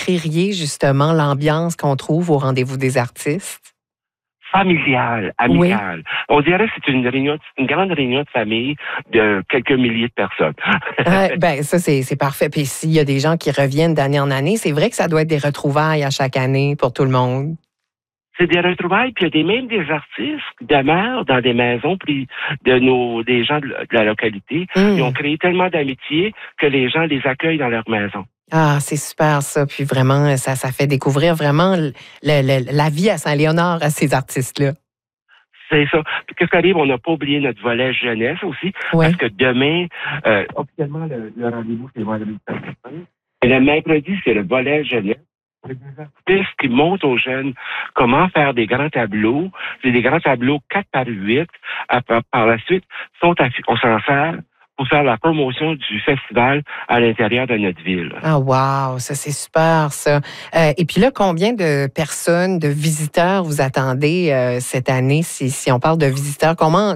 décririez justement l'ambiance qu'on trouve au rendez-vous des artistes? Familiale, amicale. Oui. On dirait que c'est une grande réunion de famille de quelques milliers de personnes. Ben ça, c'est parfait. Puis s'il y a des gens qui reviennent d'année en année, c'est vrai que ça doit être des retrouvailles à chaque année pour tout le monde. C'est des retrouvailles, puis il y a même des artistes qui demeurent dans des maisons puis des gens de la localité. Ils ont créé tellement d'amitié que les gens les accueillent dans leur maison. Ah, c'est super ça. Puis vraiment, ça fait découvrir vraiment la vie à Saint-Léonard à ces artistes-là. C'est ça. Puis qu'est-ce qui arrive? On n'a pas oublié notre volet jeunesse aussi, parce que demain, officiellement, le rendez-vous, c'est vendredi. Et le mercredi, c'est le volet jeunesse. Des artistes qui montrent aux jeunes comment faire des grands tableaux. C'est des grands tableaux 4x8. Par la suite, on s'en sert pour faire la promotion du festival à l'intérieur de notre ville. Ah, wow! Ça, c'est super, ça. Et puis là, combien de personnes, de visiteurs vous attendez cette année? Si on parle de visiteurs, combien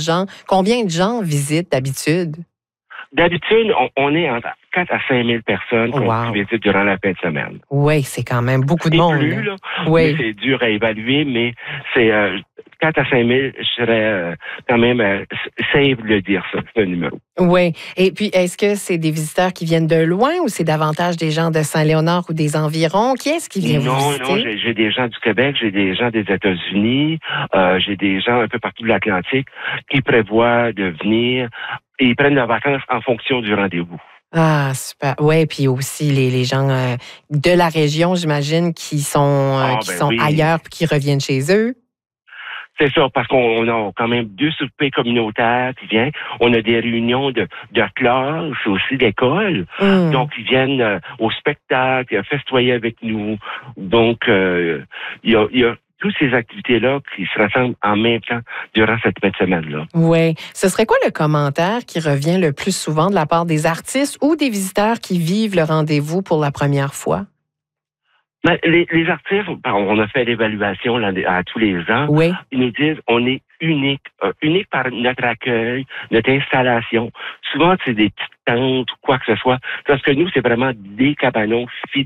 de gens visitent d'habitude? D'habitude, on est entre 4 à 5 000 personnes qui visitent durant la fin de semaine. Oui, c'est quand même beaucoup de monde. Plus, là. Oui. C'est dur à évaluer, mais c'est 4 à 5 000, je serais quand même safe de le dire, ça, c'est un numéro. Oui. Et puis, est-ce que c'est des visiteurs qui viennent de loin ou c'est davantage des gens de Saint-Léonard ou des environs? Qui est-ce qui vient vous visiter? Non, j'ai des gens du Québec, j'ai des gens des États-Unis, j'ai des gens un peu partout de l'Atlantique qui prévoient de venir et ils prennent leurs vacances en fonction du rendez-vous. Ah, super. Oui, puis aussi les gens de la région, j'imagine, qui sont ailleurs et qui reviennent chez eux. C'est ça, parce qu'on a quand même 2 soupers communautaires qui viennent. On a des réunions de classe, aussi d'école. Donc, ils viennent au spectacle, festoyer avec nous. Donc, il y a toutes ces activités-là qui se rassemblent en même temps durant cette fin de semaine-là. Oui. Ce serait quoi le commentaire qui revient le plus souvent de la part des artistes ou des visiteurs qui vivent le rendez-vous pour la première fois? Ben, les artistes, on a fait l'évaluation à tous les ans. Oui. Ils nous disent on est unique par notre accueil, notre installation. Souvent, c'est des petites tentes ou quoi que ce soit. Parce que nous, c'est vraiment des cabanons fidèles.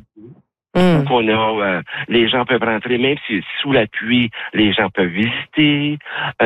On a, les gens peuvent rentrer, même si sous la pluie, les gens peuvent visiter.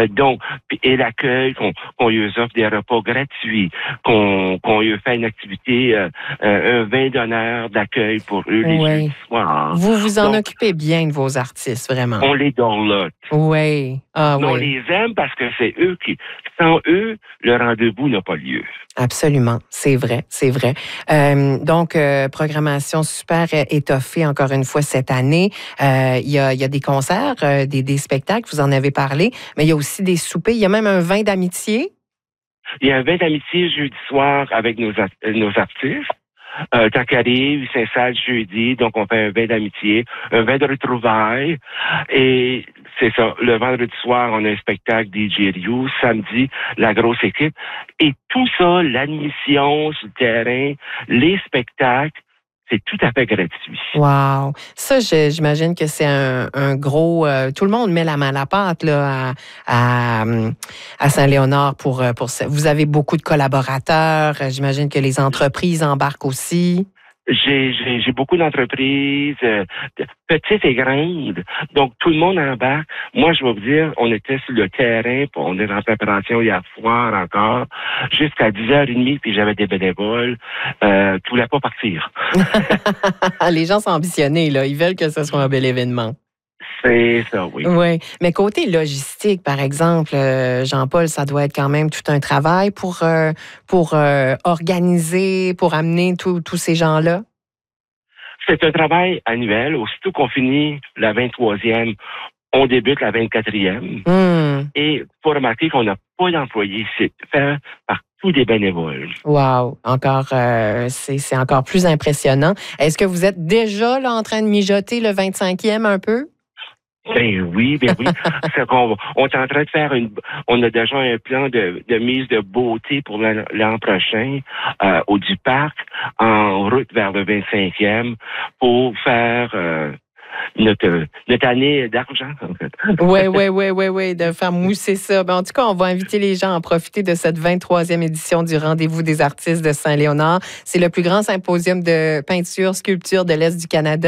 Et l'accueil, qu'on lui offre des repas gratuits, qu'on lui fait une activité, un vin d'honneur d'accueil pour eux les jeudis soirs. Vous vous en occupez bien de vos artistes, vraiment. On les dorlote. Oui. On les aime parce que c'est eux sans eux, le rendez-vous n'a pas lieu. Absolument, c'est vrai, c'est vrai. Donc, programmation super étoffée encore une fois cette année. Il y a des concerts, des spectacles, vous en avez parlé, mais il y a aussi des soupers. Il y a même un vin d'amitié. Il y a un vin d'amitié jeudi soir avec nos artistes. Tant qu'arrive, il s'installe jeudi, donc on fait un vin d'amitié, un vin de retrouvailles. Et c'est ça, le vendredi soir, on a un spectacle DJ Ryu, samedi, la grosse équipe. Et tout ça, l'admission sur le terrain, les spectacles, c'est tout à fait gratuit. Wow! Ça, j'imagine que c'est un gros... tout le monde met la main à la pâte là, à Saint-Léonard pour ça. Vous avez beaucoup de collaborateurs. J'imagine que les entreprises embarquent aussi. J'ai beaucoup d'entreprises, petites et grandes. Donc, tout le monde embarque. Moi, je vais vous dire, on était sur le terrain, puis on est en préparation hier soir encore, jusqu'à 10h30, puis j'avais des bénévoles. Tu voulais pas partir. Les gens sont ambitionnés, là. Ils veulent que ce soit un bel événement. C'est ça, oui. Oui. Mais côté logistique, par exemple, Jean-Paul, ça doit être quand même tout un travail pour organiser, pour amener tous ces gens-là? C'est un travail annuel. Aussitôt qu'on finit la 23e, on débute la 24e. Et il faut remarquer qu'on n'a pas d'employés. C'est fait par tous des bénévoles. Wow! Encore, c'est encore plus impressionnant. Est-ce que vous êtes déjà là, en train de mijoter le 25e un peu? Ben oui. C'est qu'on on est en train de faire on a déjà un plan de mise de beauté pour l'an prochain au du parc, en route vers le 25e, pour faire notre année d'argent, en fait. Oui, de faire mousser ça. Ben, en tout cas, on va inviter les gens à profiter de cette 23e édition du Rendez-vous des artistes de Saint-Léonard. C'est le plus grand symposium de peinture, sculpture de l'Est du Canada.